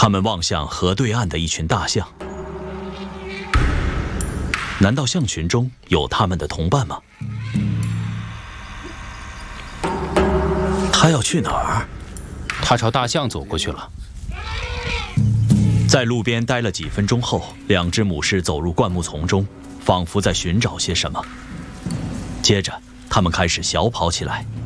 他们望向河对岸的一群大象。难道象群中有他们的同伴吗？他要去哪儿？ 他朝大象走过去了。 在路边待了几分钟后，两只母狮走入灌木丛中，仿佛在寻找些什么。接着，它们开始小跑起来。